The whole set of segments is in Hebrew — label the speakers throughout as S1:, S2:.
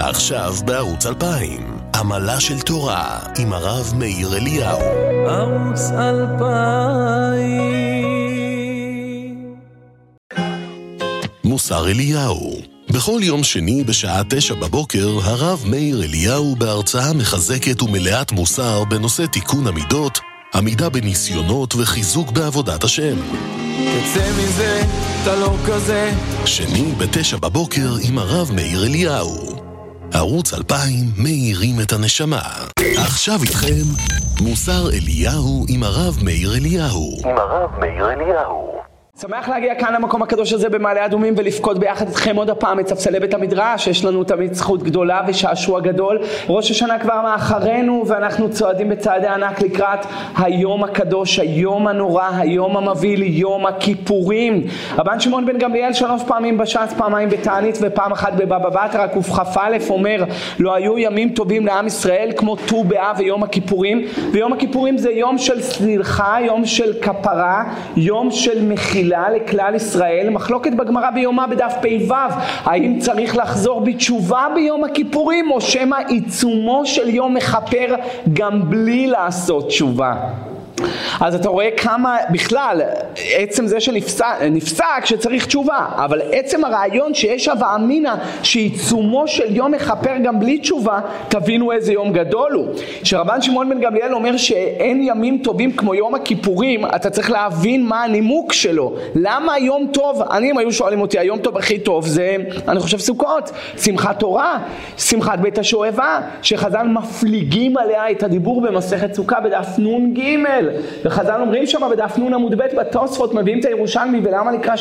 S1: עכשיו בערוץ 2000, עמלה של תורה עם הרב מאיר אליהו.
S2: ערוץ 2000.
S1: מוסר אליהו. בכל יום שני בשעה 9 בבוקר, הרב מאיר אליהו בהרצאה מחזקת ומלאת מוסר בנושא תיקון המידות, עמידה בניסיונות וחיזוק בעבודת השם.
S2: תצא מזה, אתה לא כזה.
S1: שני ב9 בבוקר עם הרב מאיר אליהו. ערוץ 2000 מאירים את הנשמה. עכשיו איתכם מוסר אליהו עם הרב מאיר אליהו.
S3: שמח להגיע כאן למקום הקדוש הזה במעלה אדומים ולפקוד ביחד איתכם עוד הפעם את ספסלי בית המדרש. יש לנו תמיד זכות גדולה ושעשוע גדול. ראש השנה כבר מאחרינו ואנחנו צועדים בצעדי ענק לקראת היום הקדוש, היום הנורא, היום המביא, יום הכיפורים. רבן שמעון בן גמליאל 3 פעמים בש"ס, פעמיים בתענית ופעם אחת בבבא בתרא קכ"א אומר: לא היו ימים טובים לעם ישראל כמו ט"ו באב ויום הכיפורים. ויום הכיפורים זה יום של סליחה, יום של כפרה, יום של מחילה לכלל ישראל. מחלוקת בגמרא ביומה בדף פ"ו, האם צריך לחזור בתשובה ביום הכיפורים או שמא עיצומו של יום מכפר גם בלי לעשות תשובה. אז אתה רואה כמה בכלל עצם זה שנפסק שצריך תשובה, אבל עצם הרעיון שיש הווה אמינא שעיצומו של יום מכפר גם בלי תשובה, תבינו איזה יום גדול הוא. שרבן שמעון בן גמליאל אומר שאין ימים טובים כמו יום הכיפורים, אתה צריך להבין מה הנימוק שלו. למה יום טוב? אם היו שואלים אותי, היום טוב הכי טוב זה, אני חושב, סוכות, שמחת תורה, שמחת בית השואבה, שחז"ל מפליגים עליה את הדיבור במסכת סוכה בדף נ"ג. וחז"ל אומרים שם בדף נ' עמוד ב' בתוספות, מביאים את הירושלמי, ולמה נקרא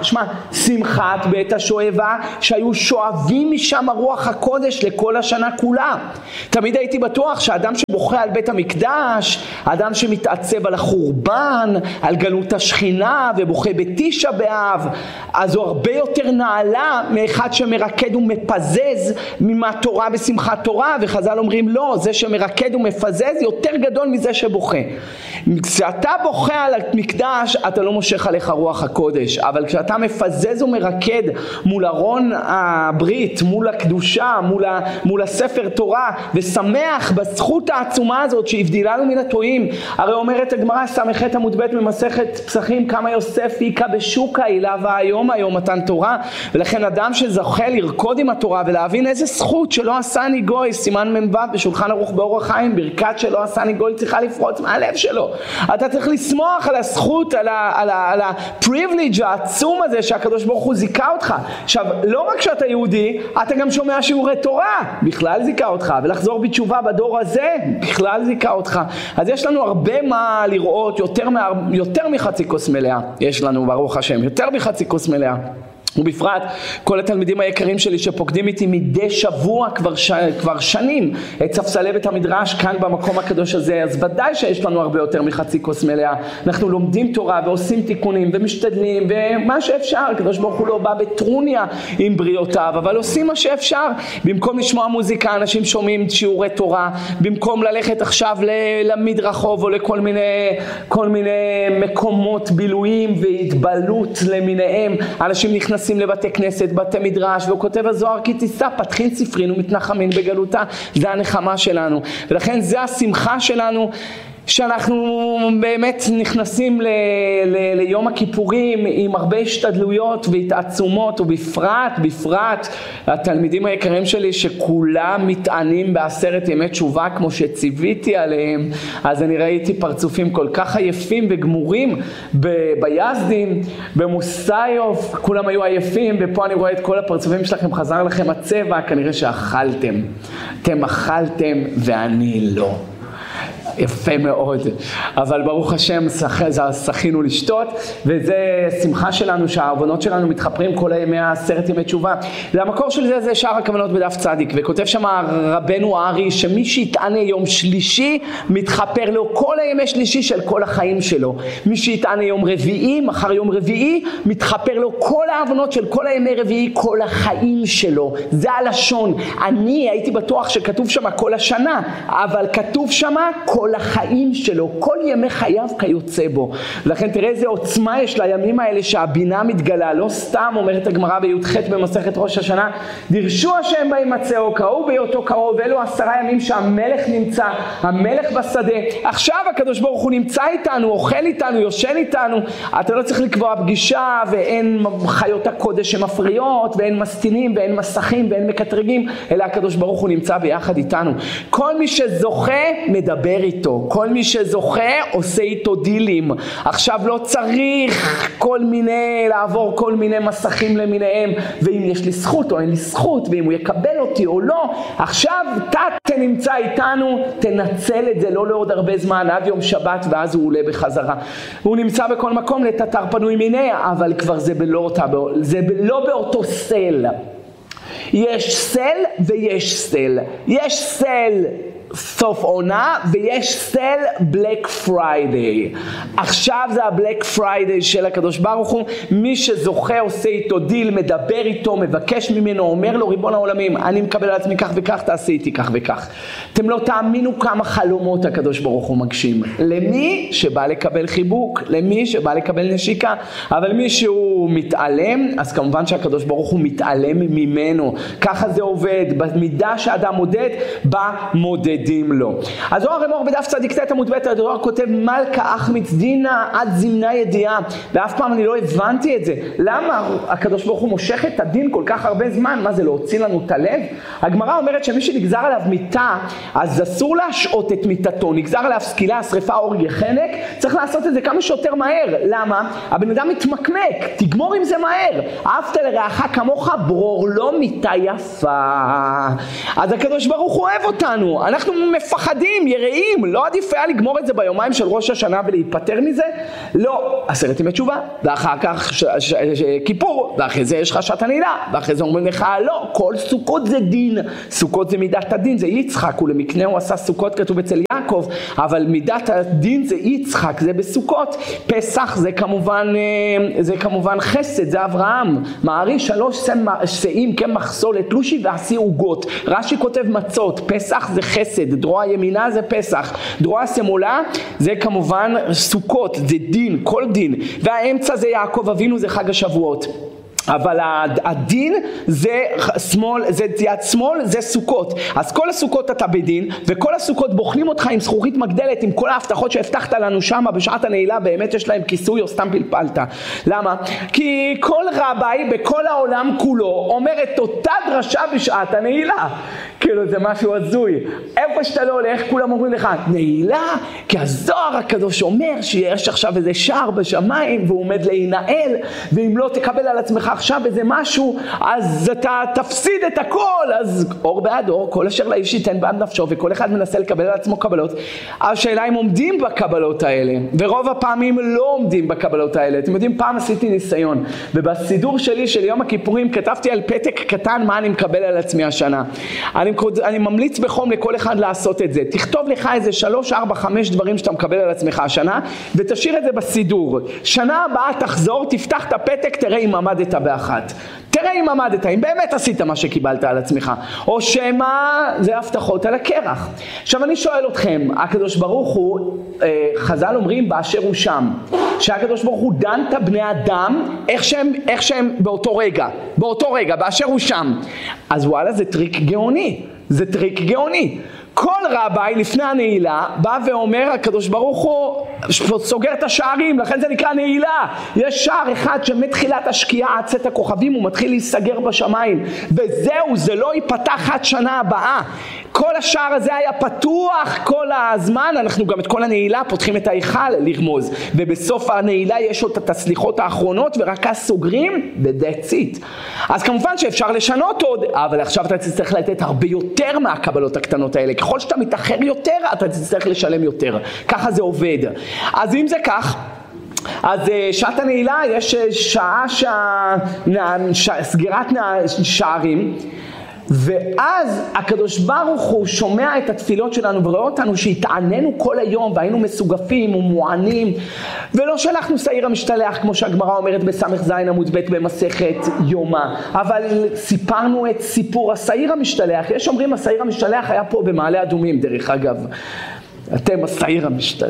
S3: שמחת בית השואבה? שהיו שואבים משם הרוח הקודש לכל השנה כולה. תמיד הייתי בטוח שאדם שבוכה על בית המקדש, אדם שמתעצב על החורבן, על גלות השכינה ובוכה בתשעה באב, אז הוא הרבה יותר נעלה מאחד שמרקד ומפזז מהתורה בשמחת תורה. וחז"ל אומרים לא, זה שמרקד ומפזז יותר גדול מזה שבוכה. כשאתה בוכה על המקדש אתה לא מושך עליך רוח הקודש, אבל כשאתה מפזז ומרקד מול ארון הברית, מול הקדושה, מול הספר תורה, ושמח בזכות העצומה הזאת שהבדילה לנו מן הטועים. הרי אומרת הגמרא ס"ח עמוד ב' ממסכת פסחים: כמה יוסף היכה בשוקה הילה והיום מתן תורה. ולכן אדם שזוכה לרקוד עם התורה ולהבין איזה זכות שלא עשני גוי, סימן מ"ו בשולחן ערוך באור החיים, ברכת שלא עשני גוי צריכה לפרוץ מהלב שלו. אתה צריך לשמוח על הזכות, על הפריבילג' העצום הזה שהקדוש ברוך הוא זיכה אותך. עכשיו, לא רק שאתה יהודי, אתה גם שומע שיעורי תורה, בכלל זיכה אותך, ולחזור בתשובה בדור הזה, בכלל זיכה אותך. אז יש לנו הרבה מה לראות, יותר מחצי כוס מלאה. יש לנו, ברוך השם, יותר מחצי כוס מלאה. ובפרט כל התלמידים היקרים שלי שפוקדים איתי מדי שבוע כבר שנים את ספסלי בית המדרש כאן במקום הקדוש הזה, אז ודאי שיש לנו הרבה יותר מחצי כוס מלאה. אנחנו לומדים תורה ועושים תיקונים ומשתדלים ומה שאפשר. הקדוש ברוך הוא לא בא בטרוניה עם בריאותיו, אבל עושים מה שאפשר. במקום לשמוע מוזיקה אנשים שומעים שיעורי תורה, במקום ללכת עכשיו למדרחוב או לכל מיני מקומות בילויים והתבלות למיניהם, אנשים נכנסים לבתי כנסת, בתי מדרש, והוא כותב הזוהר כי תישא פתחין ספרין ומתנחמין בגלותה. זה הנחמה שלנו, ולכן זה השמחה שלנו שאנחנו באמת נכנסים ליום הכיפורים עם הרבה השתדלויות והתעצומות. ובפרט התלמידים היקרים שלי שכולם מתענים ב10 ימי תשובה כמו שציוויתי עליהם. אז אני ראיתי פרצופים כל כך עייפים וגמורים ביזדים, במוסאיוף, כולם היו עייפים, ופה אני רואה את כל הפרצופים שלכם, חזר לכם הצבע, כנראה שאכלתם. אתם אכלתם ואני לא. יפה מאוד, אבל ברוך השם שחינו לשתות, וזה שמחה שלנו שהעוונות שלנו מתחפרים כל הימי 10 ימי תשובה. זה המקור של זה שאר הכוונות בדף צדיק, וכותב שם רבנו הארי שמי שיתענה יום שלישי מתחפר לו כל הימי שלישי של כל החיים שלו. מי שיתענה יום רביעי, מחר יום רביעי, מתחפר לו כל העוונות של כל הימי רביעי, כל החיים שלו. זה הלשון. אני הייתי בטוח שכתוב שם כל השנה, אבל כתוב שם כל כל החיים שלו, כל ימי חייו כיוצא בו. לכן תראה איזה עוצמה יש לימים האלה שהבינה מתגלה. לא סתם אומרת הגמרא בי"ח במסכת ראש השנה, דרשו השם בהימצאו, קראו בהיותו קרוב, ואלו 10 ימים שהמלך נמצא, המלך בשדה. עכשיו הקדוש ברוך הוא נמצא איתנו, אוכל איתנו, יושן איתנו. אתה לא צריך לקבוע פגישה, ואין חיות הקודש שמפריעות, ואין מסתינים, ואין מסכים, ואין מקטרגים, אלא הקדוש ברוך הוא נמצא ביחד איתנו. כל מי שזוכה מדבר איתו, כל מי שזוכה עושה איתו דילים. עכשיו לא צריך לעבור כל מיני מסכים למיניהם, ואם יש לי זכות או אין לי זכות, ואם הוא יקבל אותי או לא. עכשיו אתה נמצא איתנו, תנצל את זה, לא לעוד הרבה זמן, עד יום שבת, ואז הוא עולה בחזרה. הוא נמצא בכל מקום לתתר פנוי מיני, אבל כבר זה לא באותו סל. יש סל ויש סל. יש סל סוף עונה ויש סל בלק פריידיי. עכשיו זה הבלק פריידיי של הקדוש ברוך הוא. מי שזוכה עושה איתו דיל, מדבר איתו, מבקש ממנו, אומר לו ריבון העולמים, אני מקבל על עצמי כך וכך, תעשה איתי כך וכך. אתם לא תאמינו כמה חלומות הקדוש ברוך הוא מגשים. למי שבא לקבל חיבוק, למי שבא לקבל נשיקה. אבל מי שהוא מתעלם, אז כמובן שהקדוש ברוך הוא מתעלם ממנו. ככה זה עובד. במידה שאדם מודד, בא מודדים לו. אז זוהר אמור בדף צדיק ט' עמוד ב' הזוהר כותב מלכה אחמיץ דינה עד זימנה ידיעה. ואף פעם אני לא הבנתי את זה. למה הקדוש ברוך הוא מושך את הדין כל כך הרבה זמן? מה זה, להוציא לנו את הלב? הגמרא אומרת שמי שנגזר עליו מיתה, אז אסור להשעות את מיתתו. נגזר עליו סקילה, שריפה, אורג, חנק. צריך לעשות את זה כמה שיותר מהר. למה? הבן אדם מתמקמק. תגמור עם זה מהר. אהבת לרעך כמוך, ברור לו מיתה יפה. אז הקדוש ברוך הוא אוהב אותנו. אנחנו מפחדים, יראים. לא עדיף היה לגמור את זה ביומיים של ראש השנה ולהיפטר מזה? לא. 10 ימי תשובה, ואחר כך כיפור, ואחרי זה יש חשת הנעילה, ואחרי זה אומרים לך לא, כל סוכות זה דין. סוכות זה מידת הדין, זה יצחק, ולמקנה הוא עשה סוכות, כתוב אצל יעקב, אבל מידת הדין זה יצחק, זה בסוכות. פסח זה כמובן חסד, זה אברהם. מערי 3 שאים כמחסולת, לושי ועשי עוגות. רש"י כותב מצות. פסח זה חסד, דרוע ימינה זה פסח, דרוע שמאלה זה כמובן סוכות, זה דין, כל דין. והאמצע זה יעקב אבינו, זה חג השבועות. אבל הדין זה יד שמאל, זה סוכות. אז כל הסוכות אתה בדין, וכל הסוכות בוחנים אותך עם זכוכית מגדלת, עם כל ההבטחות שהבטחת לנו שם בשעת הנעילה, באמת יש להם כיסוי או סתם פלפלת. למה? כי כל רבי בכל העולם כולו אומר את אותה דרשה בשעת הנעילה. כאילו זה משהו הזוי. איפה שאתה לא הולך, כולם אומרים לך, נעילה, כי הזוהר הקדוש אומר שיש עכשיו איזה שער בשמיים, והוא עומד להינעל, ואם לא תקבל על עצמך עכשיו איזה משהו, אז אתה תפסיד את הכל. אז אור בעד אור, כל אשר לאיש ייתן בעד נפשו, וכל אחד מנסה לקבל על עצמו קבלות. השאלה אם עומדים בקבלות האלה, ורוב הפעמים לא עומדים בקבלות האלה. אתם יודעים, פעם עשיתי ניסיון, ובסידור שלי של יום הכיפורים כתבתי על פתק קטן מה אני מקבל על עצמי השנה. אני ממליץ בחום לכל אחד לעשות את זה. תכתוב לך איזה 3, 4, 5 דברים שאתה מקבל על עצמך השנה, ותשאיר את זה בסידור. שנה הבאה תחזור, תפתח את הפתק, תראה אם עמדת באחת. תראה אם עמדת, אם באמת עשית מה שקיבלת על עצמך. או שמה זה הבטחות על הקרח. עכשיו אני שואל אתכם, הקדוש ברוך הוא, חז"ל אומרים באשר הוא שם, שהקדוש ברוך הוא דן את בני אדם איך שהם באותו רגע, באשר הוא שם. אז וואלה, זה טריק גאוני. זה טריק גאוני. כל רבי לפני הנעילה בא ואומר, הקדוש ברוך הוא סוגר את השערים, לכן זה נקרא נעילה. יש שער אחד שמתחילת השקיעה עד צאת הכוכבים הוא מתחיל להיסגר בשמיים, וזהו, זה לא ייפתח עד שנה הבאה. כל השער הזה היה פתוח כל הזמן. אנחנו גם את כל הנעילה פותחים את ההיכל לרמוז, ובסוף הנעילה יש עוד את הסליחות האחרונות, ורק אז סוגרים בדצית. אז כמובן שאפשר לשנות עוד, אבל עכשיו אתה תצטרך לתת הרבה יותר מהקבלות הקטנות האלה. ככל שאתה מתאחר יותר, אתה תצטרך לשלם יותר. ככה זה עובד. אז אם זה כך, אז שעת הנעילה יש שעה סגירת שערים, ואז הקדוש ברוך הוא שומע את התפילות שלנו ורואה אותנו שהתעננו כל היום והיינו מסוגפים ומוענים, ולא שלחנו שעיר המשתלח כמו שהגמרא אומרת בסמך זין עמוד ב' במסכת יומא, אבל סיפרנו את סיפור השעיר המשתלח. יש אומרים השעיר המשתלח היה פה במעלה אדומים דרך אגב. אתם השעיר המשתלח.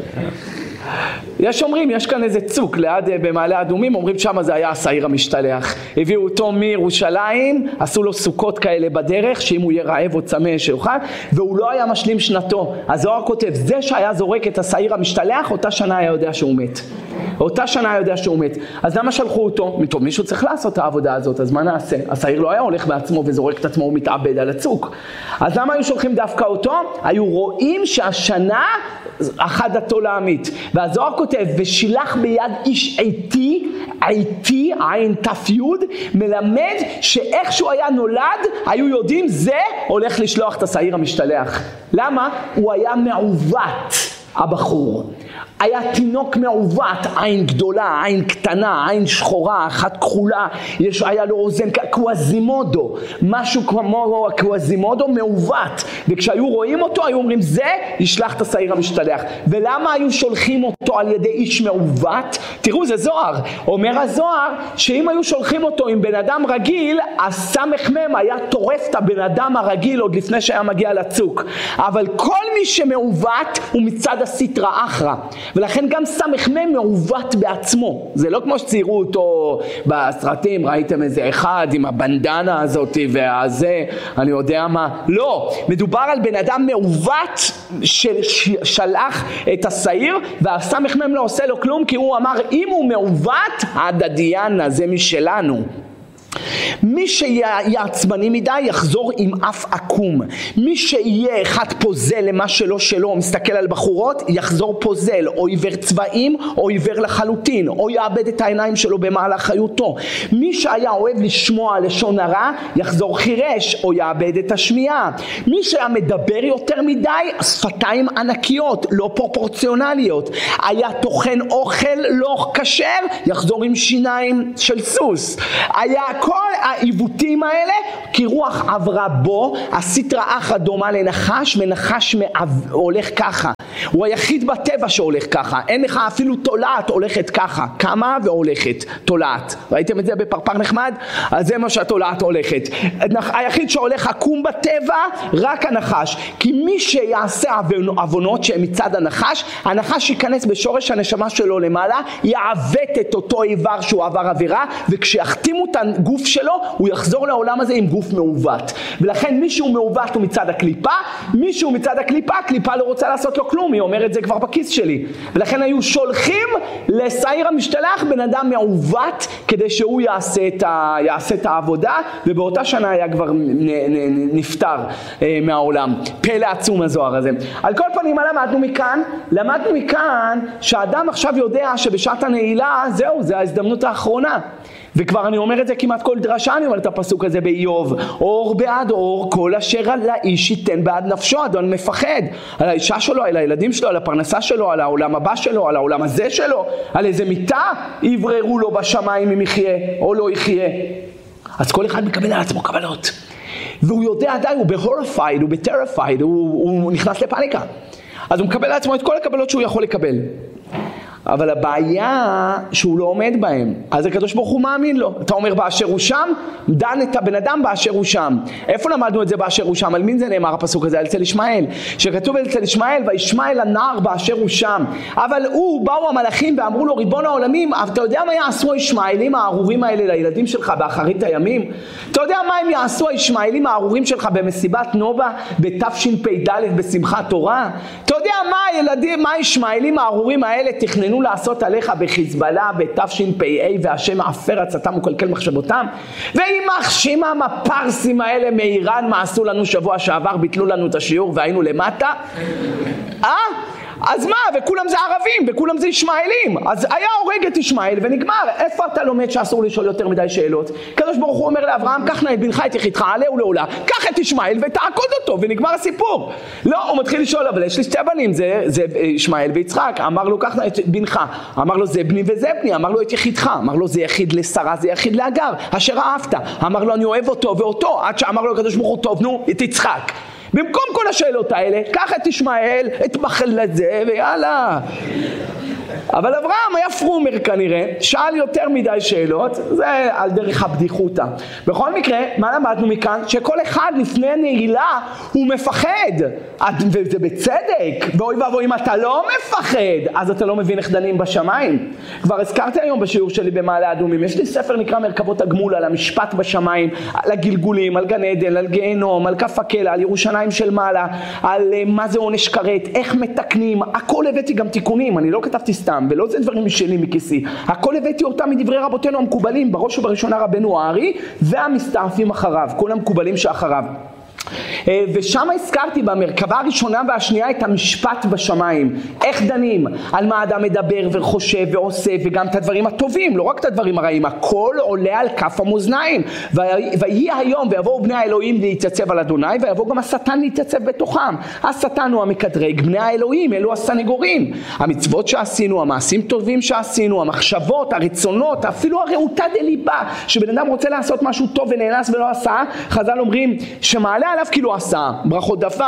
S3: יש אומרים, יש כאן איזה צוק ליד במעלה אדומים, אומרים שמה זה היה השעיר המשתלח. הביאו אותו מירושלים, עשו לו סוכות כאלה בדרך, שאם הוא יהיה רעב או צמא שיוכל, והוא לא היה משלים שנתו. הזוהר כותב, זה שהיה זורק את השעיר המשתלח, אותה שנה היה יודע שהוא מת. אותה שנה היה יודע שהוא מת. אז למה שלחו אותו? טוב, מישהו צריך לעשות את העבודה הזאת, אז מה נעשה? השעיר לא היה הולך בעצמו וזורק את עצמו ומתאבד על הצוק. אז למה היו שולחים דווקא אותו? היו רואים שהשנה אחדתו לעמית. והזוהר כותב, ושילח ביד איש עיתי, עיתי, עין תף יוד, מלמד שאיך שהוא היה נולד, היו יודעים זה הולך לשלוח את השעיר המשתלח. למה? הוא היה מעוות, הבחור. היה תינוק מעוות, עין גדולה, עין קטנה, עין שחורה, אחת כחולה, היה לו אוזן קווזימודו, משהו כמו קווזימודו מעוות, וכשהיו רואים אותו היו אומרים זה ישלח את השעיר המשתלח. ולמה היו שולחים אותו על ידי איש מעוות? תראו, זה זוהר, אומר הזוהר שאם היו שולחים אותו עם בן אדם רגיל, הסמ"ם היה טורף את הבן אדם הרגיל עוד לפני שהיה מגיע לצוק, אבל כל מי שמעוות הוא מצד הסטרא אחרא, ולכן גם סמ"ם מעוות בעצמו. זה לא כמו שציירו אותו בסרטים, ראיתם איזה אחד עם הבנדנה הזאת והזה, אני יודע מה. לא, מדובר על בן אדם מעוות ששלח את השעיר, והסמ"ם לא עושה לו כלום, כי הוא אמר אם הוא מעוות, הדדיאנה זה משלנו. מי שיהיה עצבני מדי יחזור עם אף עקום. מי שיהיה אחד פוזל למה שלא שלו, מסתכל על בחורות, יחזור פוזל, או עיוור צבעים או עיוור לחלוטין, או יאבד את העיניים שלו במהלך חיותו. מי שהיה אוהב לשמוע לשון הרע יחזור חירש או יאבד את השמיעה. מי שהיה מדבר יותר מדי, שפתיים ענקיות לא פרופורציונליות, היה טוחן אוכל לא כשר, יחזור עם שיניים של סוס. היה כל העיוותים האלה, כי רוח עברה בו, הסטרא אחרא דומה לנחש, ונחש הולך ככה. הוא היחיד בטבע שהולך ככה. אין לך אפילו תולעת הולכת ככה. קמה והולכת, תולעת. ראיתם את זה בפרפר נחמד? אז זה מה שהתולעת הולכת. היחיד שהולך עקום בטבע, רק הנחש. כי מי שיעשה עוונות שהם מצד הנחש, הנחש ייכנס בשורש הנשמה שלו למעלה, יעוות את אותו איבר שהוא עבר עבירה, וכשיחתימו את הגוף שלו, הוא יחזור לעולם הזה עם גוף מעוות. ולכן מישהו מעוות הוא מצד הקליפה, מישהו מצד הקליפה, הקליפה לא רוצה לעשות לו כלום, היא אומרת זה כבר בכיס שלי. ולכן היו שולחים לשעיר המשתלח בן אדם מעוות, כדי שהוא יעשה את העבודה, ובאותה שנה היה כבר נפטר מהעולם. פלא עצום הזוהר הזה. על כל פנים, למדנו מכאן שהאדם עכשיו יודע שבשעת הנעילה, זהו, זה ההזדמנות האחרונה. וכבר אני אומר את זה כמעט כל דרשה, אני אומר את הפסוק הזה באיוב, אור בעד אור, כל אשר על האיש ייתן בעד נפשו. אדון מפחד על האישה שלו, על הילדים שלו, על הפרנסה שלו, על העולם הבא שלו, על העולם הזה שלו, על איזה מיטה יבררו לו בשמיים אם יחיה או לא יחיה. אז כל אחד מקבל על עצמו קבלות, והוא יודע די, הוא בהורפייד, הוא בטרפייד, הוא נכנס לפאניקה, אז הוא מקבל על עצמו את כל הקבלות שהוא יכול לקבל. אבל הבעיה שהוא לא עומד בהם, אז הקדוש ברוך הוא מאמין לו. אתה אומר באשר הוא שם, דן את הבן אדם באשר הוא שם. איפה למדנו את זה באשר הוא שם? על מין זה נאמר הפסוק הזה? אצל ישמעאל, שכתוב אצל ישמעאל, וישמעאל הנער באשר הוא שם. אבל באו המלאכים ואמרו לו, ריבון העולמים, אתה יודע מה יעשו הישמעאלים הארורים האלה לילדים שלך באחרית הימים? אתה יודע מה הם יעשו הישמעאלים הארורים שלך במסיבת נובה בתשפ"ד בשמחת תורה? אתה יודע מה הישמעאלים הארורים האלה תכננו לעשות עליך בחיזבאללה בתשפ"א, והשם עפר עצתם וקלקל מחשבותם? ואם הפרסים האלה מאיראן מה עשו לנו שבוע שעבר, ביטלו לנו את השיעור והיינו למטה? אז מה? וכולם זה ערבים, וכולם זה ישמעאלים. אז היה הורג את ישמעאל ונגמר. איפה אתה לומד שאסור לשאול יותר מדי שאלות? קדוש ברוך הוא אומר לאברהם, קח נא את בנך את יחידך, עלה ולעולה, קח את ישמעאל ותעקוד אותו, ונגמר הסיפור. לא, הוא מתחיל לשאול, אבל יש לי שתי בנים, זה ישמעאל ויצחק. אמר לו, קח נא את בנך. אמר לו, זה בני וזה בני. אמר לו, את יחידך. אמר לו, זה יחיד לשרה, זה יחיד להגר, אשר אהבת. אמר לו, אני אוהב אותו ואותו, עד שאמר לו הקדוש ברוך הוא, טוב, נו, את יצחק. במקום כל השאלות האלה, קח את ישמעאל, את מחל לזה, ויאללה. אבל אברהם היה פרומר כנראה, שאל יותר מדי שאלות, זה על דרך הבדיחותא. בכל מקרה, מה למדנו מכאן? שכל אחד לפני נעילה הוא מפחד, וזה בצדק, ואוי ואבוי אם אתה לא מפחד, אז אתה לא מבין איך דנים בשמיים. כבר הזכרתי היום בשיעור שלי במעלה אדומים, יש לי ספר נקרא מרכבות הגמול על המשפט בשמיים, על הגלגולים, על גן עדן, על גיהנום, על כף הקלע, על ירושלים של מעלה, על מה זה עונש כרת, איך מתקנים, הכל הבאתי גם תיקונים, אני לא כתבתי סתם, ולא זה דברים משלי מכיסי, הכל הבאתי אותם מדברי רבותינו המקובלים, בראש ובראשונה רבנו הארי, והמסתעפים אחריו, כל המקובלים שאחריו. ושם הזכרתי במרכבה הראשונה והשנייה את המשפט בשמיים, איך דנים, על מה אדם מדבר וחושב ועושה, וגם את הדברים הטובים, לא רק את הדברים הרעים, הכל עולה על כף המאזניים. ויהי היום ויבואו בני האלוהים להתייצב על אדוני, ויבוא גם השטן להתייצב בתוכם. השטן הוא המקטרג, בני האלוהים אלו הסנגורים. המצוות שעשינו, המעשים טובים שעשינו, המחשבות, הרצונות, אפילו הרעותה דליבה, שבן אדם רוצה לעשות משהו טוב ונאנס ולא עשה, חז"ל אומרים שמעלה עליו כאילו עשה, ברכות דף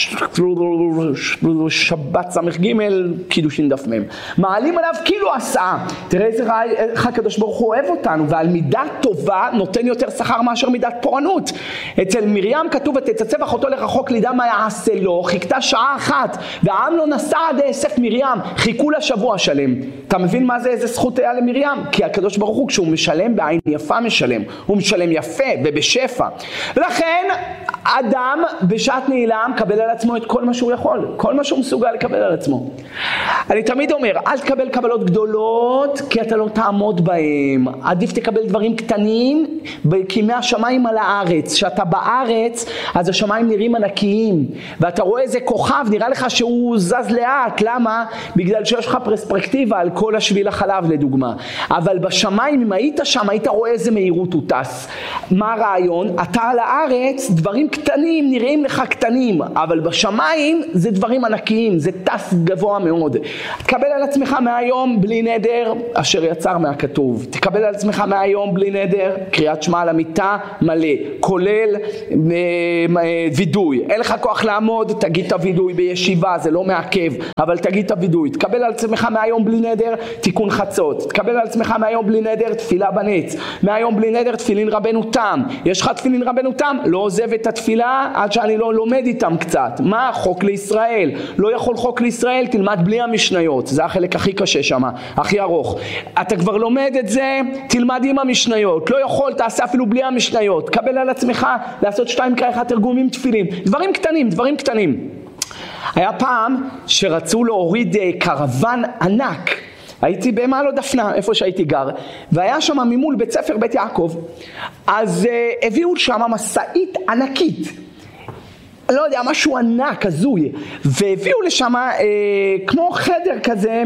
S3: שבת סמך ג' קידושין דף מ', מעלים עליו כאילו עשה. תראה איך הקדוש ברוך הוא אוהב אותנו, ועל מידה טובה נותן יותר שכר מאשר מידת פורענות. אצל מרים כתוב ותצצב אחותו לרחוק לידע מה יעשה לו, חיכתה שעה אחת והעם לא נסע עד אסף מרים, חיכו לה שבוע שלם. אתה מבין מה זה, איזה זכות היה למרים? כי הקדוש ברוך הוא כשהוא משלם בעין יפה משלם, הוא משלם יפה ובשפע. ולכן אדם בשעת נעילה מקבל על עצמו את כל מה שהוא יכול, כל מה שהוא מסוגל לקבל על עצמו. אני תמיד אומר, אל תקבל קבלות גדולות כי אתה לא תעמוד בהם, עדיף תקבל דברים קטנים כי מהשמיים על הארץ. שאתה בארץ אז השמיים נראים ענקיים, ואתה רואה איזה כוכב נראה לך שהוא זז לאט. למה? בגלל שיש לך פרספקטיבה על כל השביל החלב לדוגמה, אבל בשמיים אם היית שם היית רואה איזה מהירות הוא טס. מה הרעיון? אתה על הארץ דברים קטנים נראים לך קטנים, אבל בשמיים זה דברים ענקיים, זה טס גבוה מאוד. תקבל על עצמך מהיום בלי נדר אשר יצר מהכתוב. תקבל על עצמך מהיום בלי נדר קריאת שמע על המיטה מלא, כולל וידוי. אין לך כוח לעמוד, תגיד את הוידוי בישיבה, זה לא מעכב, אבל תגיד את הוידוי. תקבל על עצמך מהיום בלי נדר תיקון חצות. תקבל על עצמך מהיום בלי נדר תפילה בנץ. מהיום בלי נדר תפילין רבנו תם. יש לך תפילין רבנו תם? לא עוזב את התפילה עד שאני לא לומד איתם קצת. מה? חוק לישראל. לא יכול חוק לישראל, תלמד בלי המשניות. זה החלק הכי קשה שם, הכי ארוך. אתה כבר לומד את זה, תלמד עם המשניות. לא יכול, תעשה אפילו בלי המשניות. קבל על עצמך לעשות 2 כאחד תרגומים תפילין. דברים קטנים, דברים קטנים. היה פעם שרצו להוריד קרוון ענק. הייתי במעלות דפנה, איפה שהייתי גר, והיה שם ממול בית ספר בית יעקב. אז הביאו שם מסעית ענקית, לא יודע, משהו ענק, הזוי, והביאו לשם כמו חדר כזה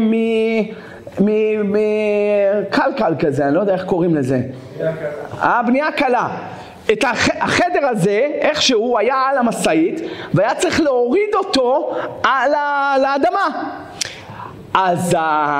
S3: מקלקל כזה, אני לא יודע איך קוראים לזה. בנייה קלה. את החדר הזה, איכשהו היה על המסעית, והיה צריך להוריד אותו על האדמה. אז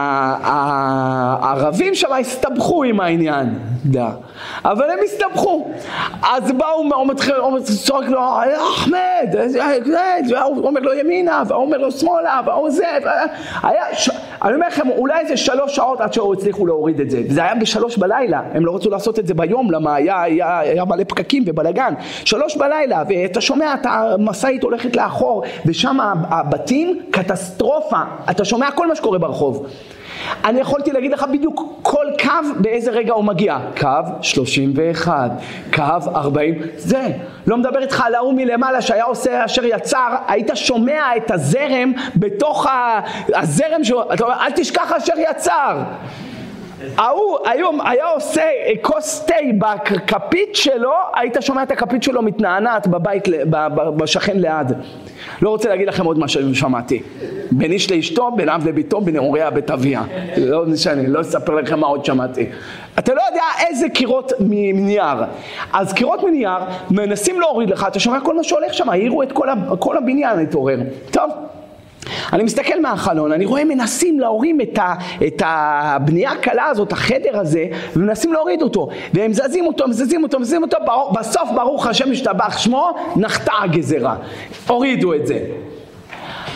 S3: הערבים שם הסתבכו עם העניין, אבל הם הסתבכו. אז באו צורק לו, אחמד, הוא אומר לו ימינה, והוא אומר לו שמאלה, והוא זה. אני אומר לכם, אולי זה 3 שעות עד שהוא הצליחו להוריד את זה. וזה היה ב3 בלילה, הם לא רצו לעשות את זה ביום, למה היה מלא פקקים ובלגן. 3 בלילה, ואתה שומע, המסעית הולכת לאחור, ושם הבתים, קטסטרופה. אתה שומע כל מה שקורה ברחוב. אני יכולתי להגיד לך בדיוק כל קו באיזה רגע הוא מגיע. קו 31, קו 40, זה. לא מדבר איתך על ההוא מלמעלה שהיה עושה אשר יצר, היית שומע את הזרם בתוך הזרם אתה אומר, אל תשכח אשר יצר. הוא היום היה עושה כוס תה בכפית שלו, היית שומע את הכפית שלו מתנענעת בבית, בשכן ליד. לא רוצה להגיד לכם עוד מה ששמעתי. בין איש לאשתו, בין אב לביתו, בין נעוריה בית אביה. לא נשנה, לא אספר לכם מה עוד שמעתי. אתה לא יודע איזה קירות מנייר. אז קירות מנייר מנסים להוריד לך, אתה שומע כל מה שהולך שם, העירו את כל הבניין להתעורר. טוב. אני מסתכל מהחלון, אני רואה מנסים להורים את הבנייה הקלה הזאת, החדר הזה, ומנסים להוריד אותו, והם מזזים אותו, בסוף ברוך השם משתבח שמו, נחתה הגזרה, הורידו את זה.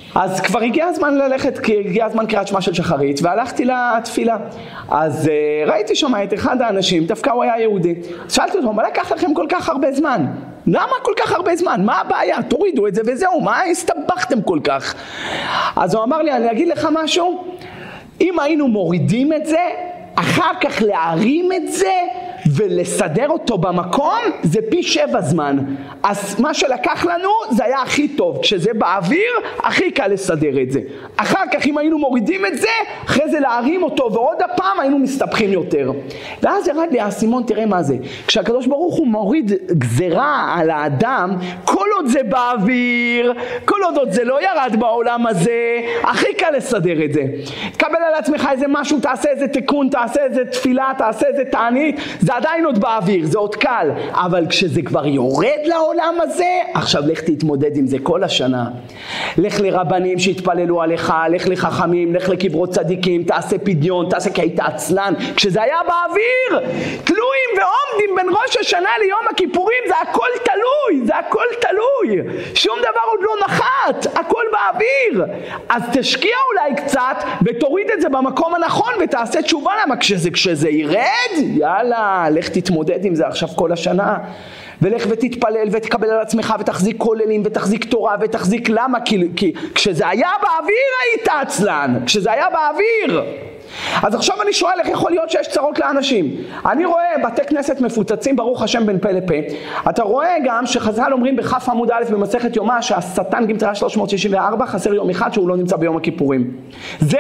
S3: אז כבר הגיע הזמן ללכת, כי הגיע הזמן קריאת שמע של שחרית, והלכתי לתפילה. אז ראיתי שם את אחד האנשים, דווקא הוא היה יהודי. שאלתי אותו, מה לקח לכם כל כך הרבה זמן? למה כל כך הרבה זמן? מה הבעיה? תורידו את זה וזהו, מה הסתבכתם כל כך? אז הוא אמר לי, אני אגיד לך משהו, אם היינו מורידים את זה, אחר כך להרים את זה ולסדר אותו במקום, זה פי 7 זמן. אז מה שלקח לנו זה היה הכי טוב, כשזה באוויר הכי קל לסדר את זה. אחר כך אם היינו מורידים את זה, אחרי זה להרים אותו ועוד הפעם היינו מסתבכים יותר. ואז ירד לי האסימון, תראה מה זה, כשהקדוש ברוך הוא מוריד גזרה על האדם, כל עוד זה באוויר, כל עוד זה לא ירד בעולם הזה, הכי קל לסדר את זה. תקבל על עצמך איזה משהו, תעשה איזה תיקון, תעשה איזה תפילה, תעשה איזה תענית, זה עדיין עוד באוויר, זה עוד קל, אבל כשזה כבר יורד לעולם הזה, עכשיו לך תתמודד עם זה כל השנה. לך לרבנים שהתפללו עליך, לך לחכמים, לך לקברות צדיקים, תעשה פדיון, תעשה כי היית עצלן. כשזה היה באוויר, תלויים ועומדים בין ראש השנה ליום הכיפורים, זה הכל תלוי, זה הכל תלוי. שום דבר עוד לא נחת, הכל באוויר. אז תשקיע אולי קצת ותוריד את זה במקום הנכון ותעשה תשובה. למה כשזה ירד, יאללה, לך תתמודד עם זה עכשיו כל השנה. ולך ותתפלל ותקבל על עצמך ותחזיק כוללים ותחזיק תורה ותחזיק. למה? כי כשזה היה באוויר היית עצלן, כשזה היה באוויר. אז עכשיו אני שואל, איך יכול להיות שיש צרות לאנשים? אני רואה בתי כנסת מפוצצים, ברוך השם בין פה לפה. אתה רואה גם שחז"ל אומרים בכף עמוד א' במסכת יומא, שהשטן גימטריה 364, חסר יום אחד שהוא לא נמצא ביום הכיפורים. זה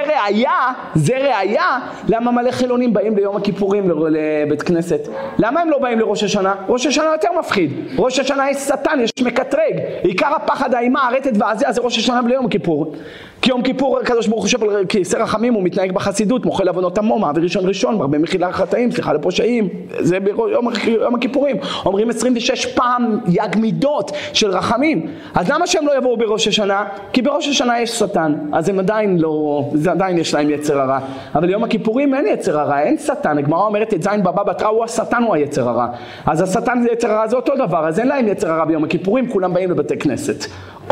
S3: ראיה למה מלא חילונים באים ליום הכיפורים לבית כנסת. למה הם לא באים לראש השנה? ראש השנה יותר מפחיד. ראש השנה יש שטן, יש מקטרג. עיקר הפחד, האימה, הרטט והעזיה זה ראש השנה בלי יום הכיפור. כי יום כיפור הקדוש ברוך הוא חושב על כיסא רחמים, הוא מתנהג בחסידות, מוחל עוונות עמו, מעביר ראשון, הרבה מחילה חטאים, סליחה לפושעים. זה ביום הכיפורים. אומרים 26 פעם יג מידות של רחמים. אז למה שהם לא יבואו בראש השנה? כי בראש השנה יש שטן. אז הם עדיין יש להם יצר הרע. אבל יום הכיפורים אין יצר הרע, אין שטן. הגמרא אומרת את זין בבא בתרא, הוא השטן, הוא היצר הרע. אז השטן זה יצר הרע, זה אותו דבר. אז אין להם יצר הרע ביום הכיפורים, כולם באים לבתי כנסת.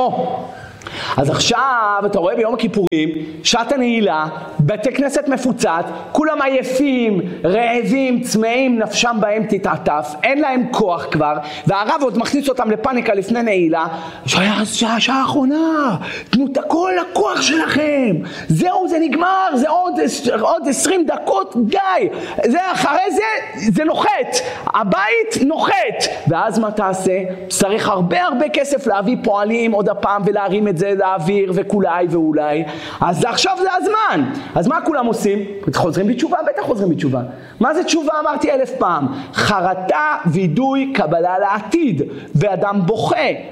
S3: אז עכשיו אתה רואה ביום הכיפורים, שעת הנעילה, בתי כנסת מפוצץ, כולם עייפים, רעבים, צמאים, נפשם בהם תתעטף, אין להם כוח כבר, והרב עוד מכניס אותם לפניקה לפני נעילה. שעה האחרונה, תנו את כל הכוח שלכם, זהו, זה נגמר, זה עוד 20 דקות, די, זה אחרי זה נוחת, הבית נוחת. ואז מה תעשה? צריך הרבה כסף להביא פועלים עוד הפעם ולהרים את זה לאוויר וכולי ואולי. אז עכשיו זה הזמן. אז מה כולם עושים? חוזרים בתשובה? בטח חוזרים בתשובה. מה זה תשובה? אמרתי 1000 פעם. חרטה, וידוי, קבלה לעתיד. ואדם בוכה,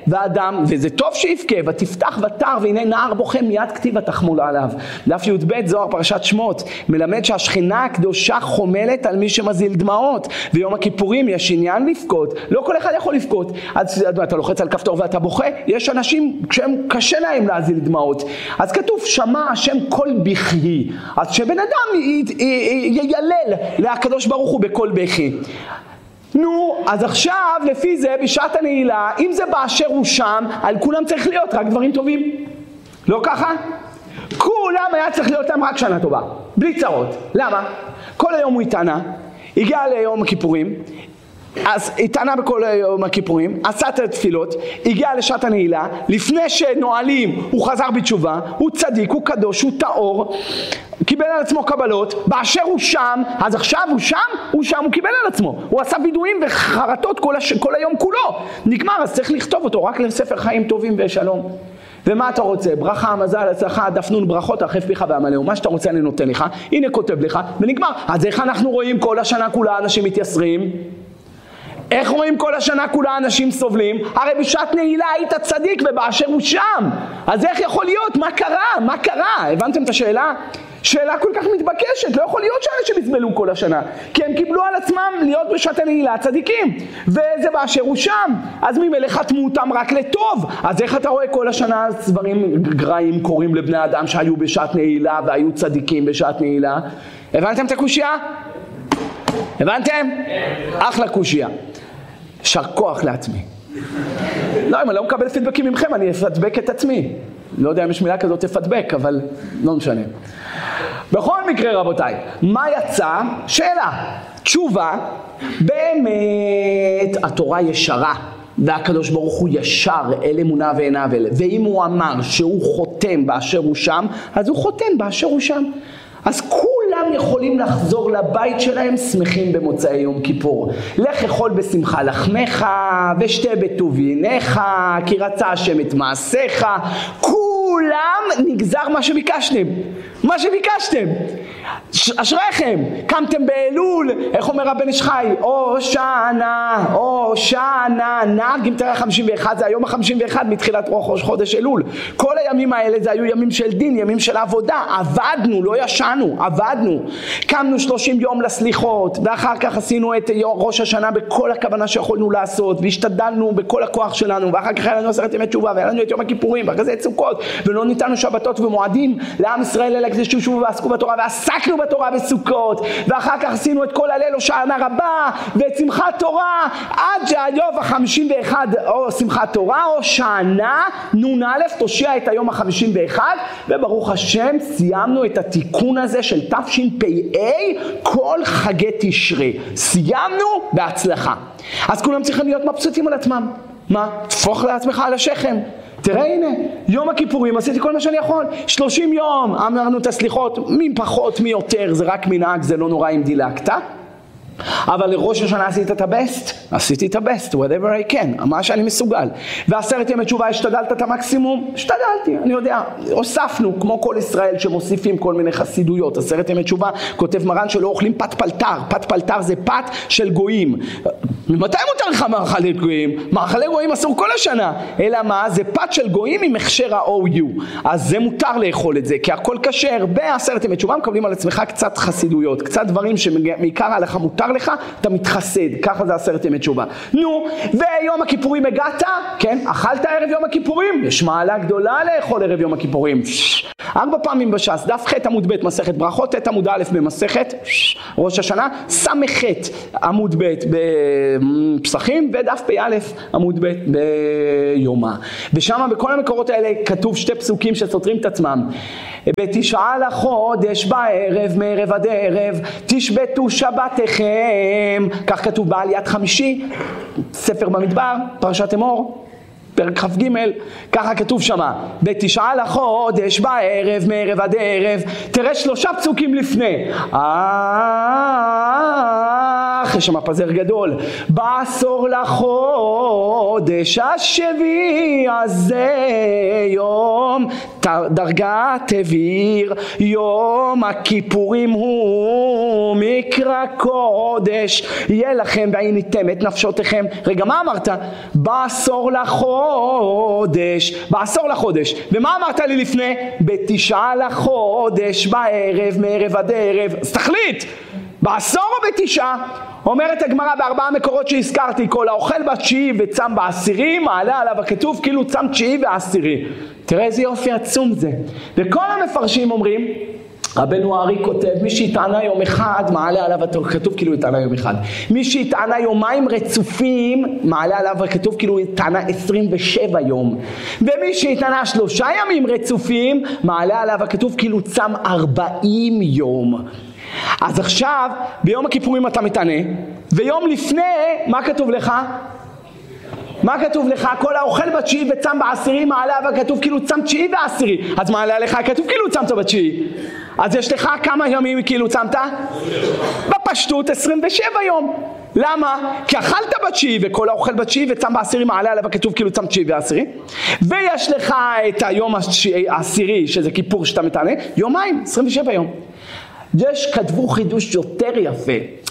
S3: וזה טוב שיבכה, ותפתח ותר, והנה נער בוכה מיד כתיב התחמול עליו. דף י"ב זוהר פרשת שמות מלמד שהשכינה הקדושה חומלת על מי שמזיל דמעות, ויום הכיפורים יש עניין לבכות. לא כל אחד יכול לבכות. אז אתה לוחץ על כפתור ואתה בוכה. יש אנשים כשהם קשה להם להזיל דמעות. אז כתוב שמע השם כל בכי. אז שבן אדם יילל לקדוש ברוך הוא בכל בכי. נו, אז עכשיו לפי זה בשעת הנעילה, אם זה באשר הוא שם, על כולם צריך להיות רק דברים טובים. לא ככה? כולם היה צריך להיות להם רק שנה טובה, בלי צרות. למה? כל היום הוא התענה, הגיע ליום הכיפורים, אז התענה בכל יום הכיפורים, עשה את התפילות, הגיע לשעת הנעילה, לפני שנועלים הוא חזר בתשובה, הוא צדיק, הוא קדוש, הוא טהור, קיבל על עצמו קבלות, באשר הוא שם, אז עכשיו הוא שם, הוא קיבל על עצמו, הוא עשה וידועים וחרטות כל היום כולו, נגמר, אז צריך לכתוב אותו רק לספר חיים טובים ושלום. ומה אתה רוצה? ברכה, מזל, הצלחה, דפנון ברכות, הרחב פיך ועמלאו. מה שאתה רוצה אני נותן לך, הנה כותב לך, ונגמר. אז איך אנחנו רואים כל השנה כולה אנשים מתייסרים? איך רואים כל השנה כולה אנשים סובלים? הרי בשעת נעילה היית צדיק ובאשר הוא שם. אז איך יכול להיות? מה קרה? הבנתם את השאלה? שאלה כל כך מתבקשת. לא יכול להיות שאנשים יסבלו כל השנה. כי הם קיבלו על עצמם להיות בשעת הנעילה צדיקים. וזה באשר הוא שם. אז ממילא חתמו אותם רק לטוב. אז איך אתה רואה כל השנה דברים גרעים קוראים לבני אדם שהיו בשעת נעילה והיו צדיקים בשעת נעילה? הבנתם את הקושיה? הבנתם? אחלה קושיה. שר כוח לעצמי. לא, אם אני לא מקבל פידבקים ממכם, אני אפדבק את עצמי. לא יודע אם יש מילה כזאת תפדבק, אבל לא משנה. בכל מקרה רבותיי, מה יצא? שאלה, תשובה, באמת התורה ישרה, והקדוש ברוך הוא ישר, אל אמונה ואין עוול, ואם הוא אמר שהוא חותם באשר הוא שם, אז הוא חותם באשר הוא שם. אז כולם יכולים לחזור לבית שלהם שמחים במוצאי יום כיפור. לך אכול בשמחה לחמך, ושתה בטוב יניך, כי רצה השם את מעשיך. כולם נגזר מה שביקשתם. מה שביקשתם. אשריכם, קמתם באלול, איך אומר הבן איש חי? או שנה, נג, אם תראה 51, זה היום ה-51 מתחילת ראש חודש אלול. כל הימים האלה זה היו ימים של דין, ימים של עבודה. עבדנו, לא ישנו, עבדנו. קמנו 30 יום לסליחות, ואחר כך עשינו את ראש השנה בכל הכוונה שיכולנו לעשות, והשתדלנו בכל הכוח שלנו, ואחר כך היה לנו 10 ימי תשובה, והיה לנו את יום הכיפורים, ואחרי זה את סוכות, ולא ניתנו שבתות ומועדים לעם ישראל אלה כדי ששובו ועסקו בתורה, ועסקנו בתורה בסוכות, ואחר כך עשינו את כל הליל הושענא רבה ואת שמחת תורה, עד שהיום ה-51 או שמחת תורה או הושענא נ"א תושיע את היום ה-51, וברוך השם סיימנו את התיקון הזה של תשפ"א, כל חגי תשרי סיימנו בהצלחה. אז כולם צריכים להיות מבסוטים על עצמם. מה? תפוך לעצמך על השכם. תראה הנה, יום הכיפורים עשיתי כל מה שאני יכול, 30 יום אמרנו את הסליחות, מי פחות מי יותר, זה רק מנהג, זה לא נורא אם דילגת, אבל לראש השנה עשיתי את הבסט, whatever I can, מה שאני מסוגל. ו10 ימי תשובה, השתדלת את המקסימום? השתדלתי, אני יודע, הוספנו, כמו כל ישראל שמוסיפים כל מיני חסידויות. 10 ימי תשובה, כותב מרן שלא אוכלים פת פלטר, פת פלטר זה פת של גויים. מתי מותר לך מאכלי גויים? מאכלי גויים אסור כל השנה, אלא מה? זה פת של גויים עם הכשר ה-OU, אז זה מותר לאכול את זה, כי הכל כשר. ב10 ימי תשובה מקבלים על עצמך קצת חסידויות, קצת דברים שמעיקר ההלכה מותר לך, אתה מתחסד, ככה זה 10 ימי תשובה. נו, ויום הכיפורים הגעת, כן, אכלת ערב יום הכיפורים, יש מעלה גדולה לאכול ערב יום הכיפורים. 4 פעמים בש"ס, דף ח' עמוד ב' מסכת ברכות, ט' עמוד א' במסכת ראש השנה, סמ"ח עמוד ב' בפסחים, ודף פ"א עמוד ב' ביומא. ושם בכל המקורות האלה כתוב 2 פסוקים שסותרים את עצמם. בתשעה לחודש בערב מערב עד ערב תשבתו שבתכם, כך כתוב בעליית חמישי, ספר במדבר, פרשת אמור, פרק כ"ג, ככה כתוב שמה, בתשעה לחודש בערב מערב עד ערב. תראה 3 פסוקים לפני, יש שם פזר גדול, בעשור לחודש השביעי הזה יום דרגה תביר, יום הכיפורים הוא מקרא קודש, יהיה לכם ועיניתם את נפשותיכם. רגע, מה אמרת? בעשור לחודש. ומה אמרת לי לפני? בתשעה לחודש בערב מערב עד ערב. אז תחליט, בעשור או בתשעה? אומרת הגמרא ב4 מקורות שהזכרתי, כל האוכל בתשיעי וצם בעשירי מעלה עליו הכתוב כאילו צם תשיעי ועשירי. תראה איזה יופי עצום זה. וכל המפרשים אומרים, רבנו הארי כותב, מי שהתענה יום אחד מעלה עליו הכתוב כאילו התענה יום אחד. מי שהתענה יומיים רצופים מעלה עליו הכתוב כאילו התענה 27 יום. ומי שהתענה 3 ימים רצופים מעלה עליו הכתוב כאילו צם 40 יום. אז עכשיו ביום הכיפורים אתה מתענה, ויום לפני מה כתוב לך? מה כתוב לך? כל האוכל בתשיעי וצם בעשירי מעלה עליו הכתוב כאילו צם תשיעי ועשירי. אז מעלה עליך הכתוב כאילו צמת בתשיעי. אז יש לך כמה ימים כאילו צמת? בפשטות 27 יום. למה? כי אכלת בתשיעי וכל האוכל בתשיעי וצם בעשירי מעלה עליו הכתוב כאילו צם תשיעי ועשירי. ויש לך את היום העשירי שזה כיפור שאתה מתענה, יומיים, 27 יום. יש כתבו חידוש יותר יפה.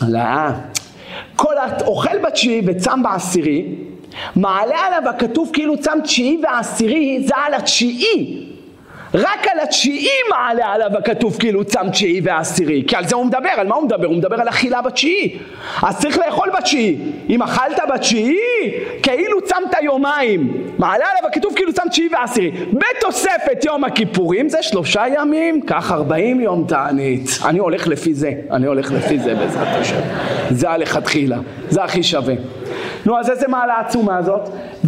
S3: כל האוכל בתשיעי וצם בעשירי מעלה עליו הכתוב כאילו צם תשיעי ועשירי, זה על התשיעי. רק על התשיעי מעלה עליו הכתוב כאילו צם תשיעי ועשירי, כי על זה הוא מדבר. על מה הוא מדבר? הוא מדבר על אכילה בתשיעי. אז צריך לאכול בתשיעי. אם אכלת בתשיעי כאילו צמת יומיים, מעלה עליו הכתוב כאילו צם תשיעי ועשירי. בתוספת יום הכיפורים זה 3 ימים, כך 40 יום תענית. אני הולך לפי זה בעזרת השם. זה הלכתחילה, זה הכי שווה. נו, אז איזה מעלה עצומה הזאת?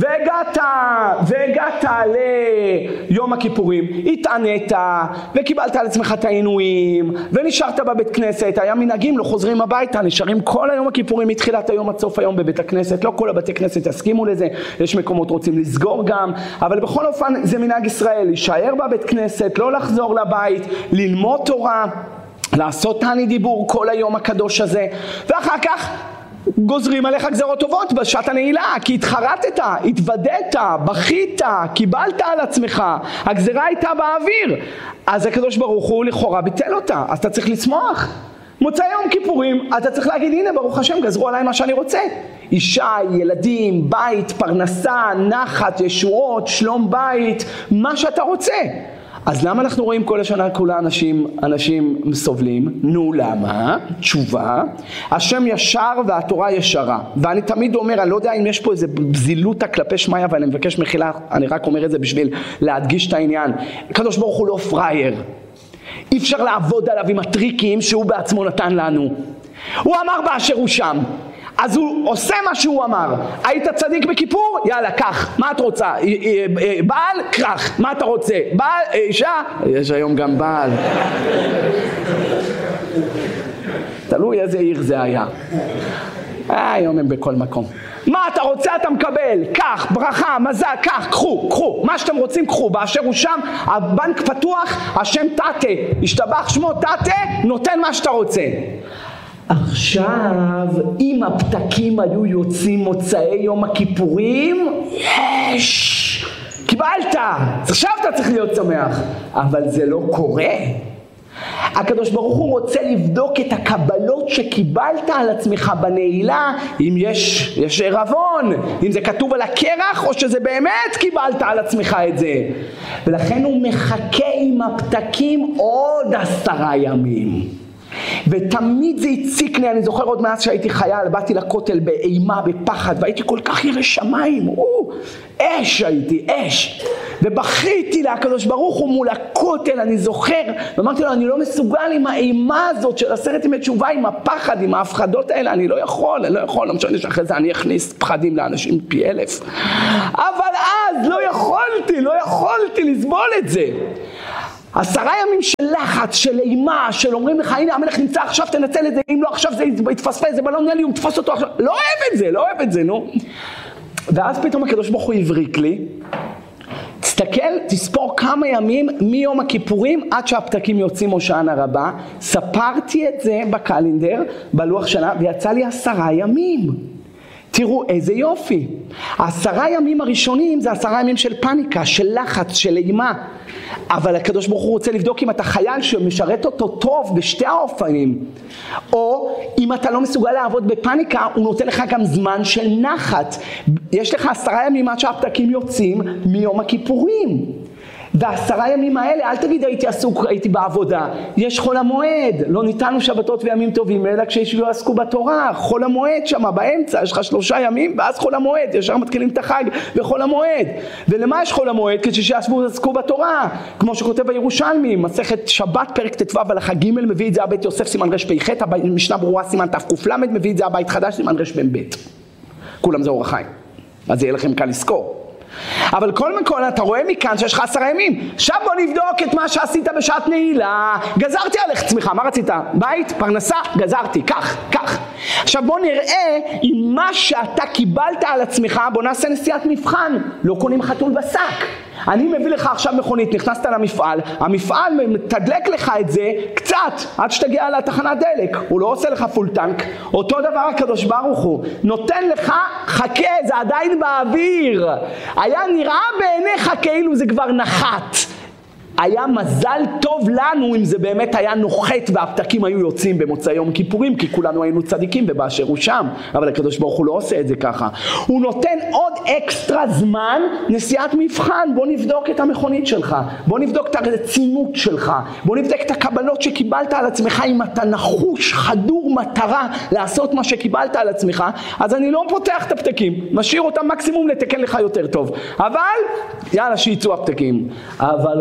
S3: והגעת ליום הכיפורים, התענית, וקיבלת על עצמך את העינויים, ונשארת בבית כנסת. היה מנהגים, לא חוזרים הביתה, נשארים כל היום הכיפורים מתחילת היום עד סוף היום בבית הכנסת. לא כל הבתי כנסת יסכימו לזה, יש מקומות רוצים לסגור גם, אבל בכל אופן זה מנהג ישראל, להישאר בבית כנסת, לא לחזור לבית, ללמוד תורה, לעשות תעני דיבור כל היום הקדוש הזה, ואחר כך גוזרים עליך גזרות טובות בשעת הנעילה, כי התחרטת, התוודעת, בכית, קיבלת על עצמך, הגזרה הייתה באוויר, אז הקדוש ברוך הוא לכאורה ביטל אותה, אז אתה צריך לשמוח. מוצא יום כיפורים, אתה צריך להגיד, הנה ברוך השם, גזרו עליי מה שאני רוצה. אישה, ילדים, בית, פרנסה, נחת, ישועות, שלום בית, מה שאתה רוצה. אז למה אנחנו רואים כל השנה כולה אנשים סובלים? נו, למה? תשובה, השם ישר והתורה ישרה. ואני תמיד אומר, אני לא יודע אם יש פה איזה זילותה כלפי שמיה, ואני מבקש מחילה, אני רק אומר את זה בשביל להדגיש את העניין. הקדוש ברוך הוא לא פרייר. אי אפשר לעבוד עליו עם הטריקים שהוא בעצמו נתן לנו. הוא אמר באשר הוא שם. אז הוא עושה מה שהוא אמר. היית צדיק בכיפור? יאללה, קח. מה את רוצה? בעל? קרח. מה אתה רוצה? בעל? אישה? יש היום גם בעל. תלוי איזה עיר זה היה. היום הם בכל מקום. מה אתה רוצה אתה מקבל? קח, ברכה, מזל, קח, קחו. מה שאתם רוצים קחו. באשר הוא שם, הבנק פתוח, השם תתה. השתבח שמו תתה, נותן מה שאתה רוצה. עכשיו, אם הפתקים היו יוצאים מוצאי יום הכיפורים, קיבלת, עכשיו אתה צריך להיות שמח, אבל זה לא קורה. הקדוש ברוך הוא רוצה לבדוק את הקבלות שקיבלת על עצמך בנעילה, אם יש ערבון, אם זה כתוב על הקרח או שזה באמת קיבלת על עצמך את זה. ולכן הוא מחכה עם הפתקים עוד 10 ימים. ותמיד זה הציק לי, אני זוכר עוד מאז שהייתי חייל, באתי לכותל באימה, בפחד, והייתי כל כך ירא שמיים, אש הייתי, אש. ובכיתי לקדוש ברוך הוא מול הכותל, אני זוכר, ואמרתי לו, אני לא מסוגל עם האימה הזאת של 10 ימי תשובה, עם הפחד, עם ההפחדות האלה, אני לא יכול, לא משנה שאחרי זה אני אכניס פחדים לאנשים פי 1000. אבל אז לא יכולתי לסבול את זה. 10 ימים של לחץ, של אימה, של אומרים לך, הנה המלך נמצא עכשיו, תנצל את זה, אם לא עכשיו זה יתפספס, זה בלון נלי, הוא תפוס אותו עכשיו, לא אוהב את זה, נו. ואז פתאום הקדוש ברוך הוא הבריק לי, תספור כמה ימים מיום הכיפורים עד שהפתקים יוצאים הושענא רבה, ספרתי את זה בקלנדר, בלוח שנה, ויצא לי 10 ימים. תראו איזה יופי. 10 ימים הראשונים זה 10 ימים של פניקה, של לחץ, של אימה. אבל הקדוש ברוך הוא רוצה לבדוק אם אתה חייל שמשרת אותו טוב בשתי האופנים. או אם אתה לא מסוגל לעבוד בפניקה, הוא נותן לך גם זמן של נחת. יש לך 10 ימים עד שהפתקים יוצאים מיום הכיפורים. ו10 ימים האלה, אל תגיד הייתי עסוק, הייתי בעבודה. יש חול המועד, לא ניתנו שבתות וימים טובים, אלא כשישבו עסקו בתורה. חול המועד שם באמצע, יש לך 3 ימים, ואז חול המועד, ישר מתחילים את החג בחול המועד. ולמה יש חול המועד? כשישבו עסקו בתורה, כמו שכותב הירושלמי, מסכת שבת פרק ט"ו הלכה ג' מביא את זה הבית יוסף סימן ר"פ, משנה ברורה סימן תק"ל מביא את זה הבית חדש סימן ר"ב. כולם זה אור החיים, אז יהיה לכם קל לזכור. אבל כל מקום אתה רואה מכאן שיש לך 10 ימים. עכשיו בוא נבדוק את מה שעשית בשעת נעילה. גזרתי עליך צמיחה, מה רצית? בית, פרנסה, גזרתי, כך. עכשיו בוא נראה אם מה שאתה קיבלת על עצמך, בוא נעשה נסיעת מבחן. לא קונים חתול בשק. אני מביא לך עכשיו מכונית, נכנסת למפעל, המפעל מתדלק לך את זה קצת, עד שתגיע לתחנת דלק. הוא לא עושה לך פול טנק. אותו דבר הקדוש ברוך הוא נותן לך, חכה, זה עדיין באוויר. היה נראה בעיניך כאילו זה כבר נחת. היה מזל טוב לנו אם זה באמת היה נוחת והפתקים היו יוצאים במוצאי יום כיפורים, כי כולנו היינו צדיקים ובאשר הוא שם. אבל הקדוש ברוך הוא לא עושה את זה ככה. הוא נותן עוד אקסטרה זמן, נסיעת מבחן. בוא נבדוק את המכונית שלך, בוא נבדוק את הרצינות שלך, בוא נבדוק את הקבלות שקיבלת על עצמך. אם אתה נחוש, חדור מטרה לעשות מה שקיבלת על עצמך, אז אני לא פותח את הפתקים, משאיר אותם מקסימום לתקן לך יותר טוב, אבל יאללה שיצאו הפתקים. אבל רוב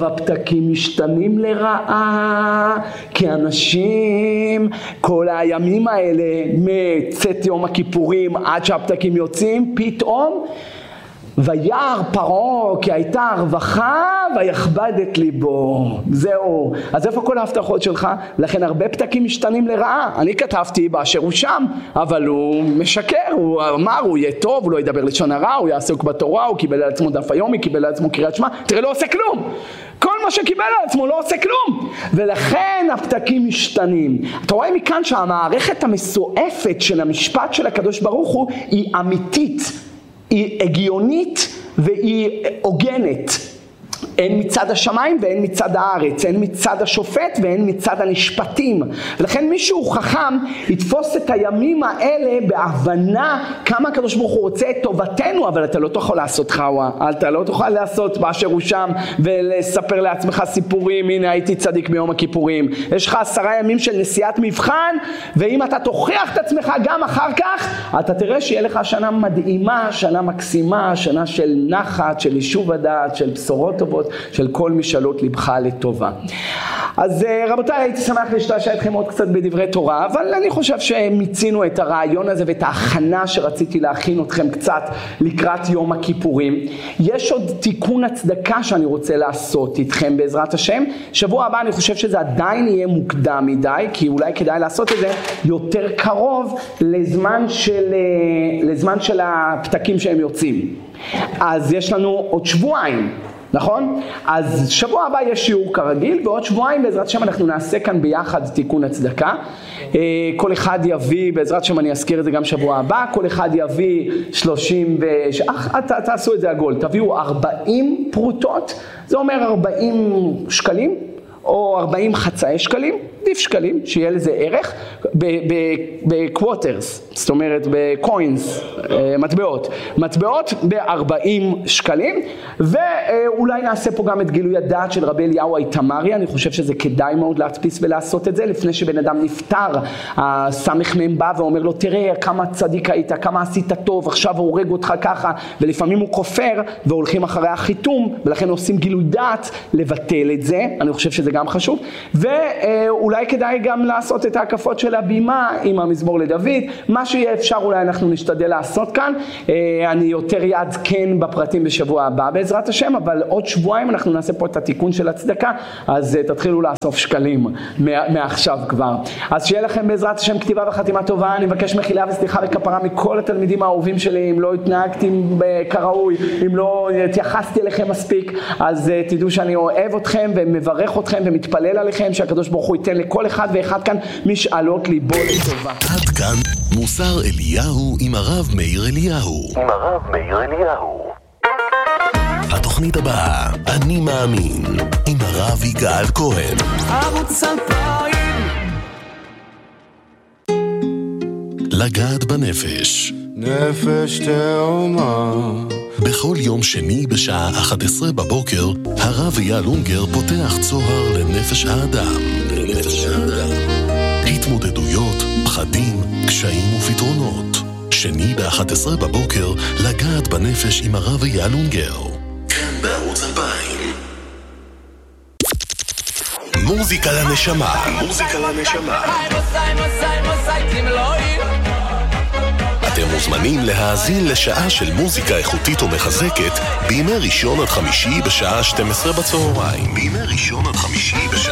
S3: הפתקים משתנים לרעה, כי אנשים כל הימים האלה מצאת יום הכיפורים עד שהפתקים יוצאים, פתאום וירא פרעה כי הייתה הרווחה ויכבד את ליבו. זהו. אז איפה כל ההבטחות שלך? לכן הרבה פתקים משתנים לרעה. אני כתבתי באשר הוא שם, אבל הוא משקר, הוא אמר הוא יהיה טוב, הוא לא ידבר לשון הרע, הוא יעסוק בתורה, הוא קיבל על עצמו דף היומי, קיבל על עצמו קריאת שמע, תראה לא עושה כלום. כל מה שקיבל על עצמו לא עושה כלום, ולכן הפתקים משתנים. אתה רואה מכאן שהמערכת המסועפת של המשפט של הקדוש ברוך הוא היא אמיתית, היא הגיונית והיא הוגנת. אין מצד השמיים ואין מצד הארץ, אין מצד השופט ואין מצד הנשפטים. ולכן מישהו חכם יתפוס את הימים האלה בהבנה כמה הקדוש ברוך הוא רוצה את טובתנו, אבל אתה לא תוכל לעשות חווה, אתה לא תוכל לעשות באשר הוא שם ולספר לעצמך סיפורים, הנה הייתי צדיק ביום הכיפורים. יש לך 10 ימים של נסיעת מבחן, ואם אתה תוכיח את עצמך גם אחר כך, אתה תראה שיהיה לך שנה מדהימה, שנה מקסימה, שנה של נחת, של יישוב הדעת, של בשורות טובות, של כל משאלות לבך לטובה. אז רבותיי, הייתי שמח להשתעשע אתכם עוד קצת בדברי תורה, אבל אני חושב שמיצינו את הרעיון הזה ואת ההכנה שרציתי להכין אתכם קצת לקראת יום הכיפורים. יש עוד תיקון הצדקה שאני רוצה לעשות איתכם בעזרת השם. שבוע הבא אני חושב שזה עדיין יהיה מוקדם מדי, כי אולי כדאי לעשות את זה יותר קרוב לזמן של הפתקים שהם יוצאים. אז יש לנו עוד שבועיים. נכון? אז שבוע הבא יש שיעור כרגיל, ועוד שבועיים בעזרת השם אנחנו נעשה כאן ביחד תיקון הצדקה. כל אחד יביא, בעזרת השם אני אזכיר את זה גם שבוע הבא, כל אחד יביא 30 תעשו את זה עגול, תביאו 40 פרוטות, זה אומר 40 שקלים, או 40 חצאי שקלים, עדיף שקלים, שיהיה לזה ערך, בקווטרס, זאת אומרת בקוינס, מטבעות ב-40 שקלים, ואולי נעשה פה גם את גילוי הדעת של רבי אליהו האיתמרי. אני חושב שזה כדאי מאוד להדפיס ולעשות את זה, לפני שבן אדם נפטר, הסמך מהם בא ואומר לו, תראה כמה צדיק היית, כמה עשית טוב, עכשיו הוא הורג אותך ככה, ולפעמים הוא כופר, והולכים אחרי החיתום, ולכן עושים גילוי דעת לבטל את זה. אני חושב שזה גם חשוב, ואולי כדאי גם לעשות את ההקפות של הבימה עם המזמור לדוד, מה שיהיה אפשר אולי אנחנו נשתדל לעשות כאן. אני יותר יעדכן בפרטים בשבוע הבא בעזרת השם, אבל עוד שבועיים אנחנו נעשה פה את התיקון של הצדקה, אז תתחילו לאסוף שקלים מעכשיו כבר. אז שיהיה לכם בעזרת השם כתיבה וחתימה טובה. אני מבקש מחילה וסליחה וכפרה מכל התלמידים האהובים שלי, אם לא התנהגתי כראוי, אם לא התייחסתי אליכם מספיק, אז תדעו שאני אוהב אתכם ומברך אתכם ומתפלל עליכם שהקדוש ברוך הוא ייתן לכל אחד ואחד כאן משאלות ליבו לטובה.
S1: עד כאן מוסר אליהו עם הרב מאיר אליהו. התוכנית הבאה, אני מאמין, עם הרב יגאל כהן.
S2: ערוץ 2000
S1: לגעת בנפש,
S2: נפש תאומה.
S1: בכל יום שני בשעה 11 בבוקר הרב אייל אונגר פותח צוהר לנפש האדם. התמודדויות, פחדים, קשיים ופתרונות. שני ב-11 בבוקר לגעת בנפש עם הרב אייל אונגר, כאן בערוץ 2000. מוזיקה לנשמה. אתם מוזמנים להאזין לשעה של מוזיקה איכותית ומחזקת בימי ראשון עד חמישי בשעה 12 בצהריים.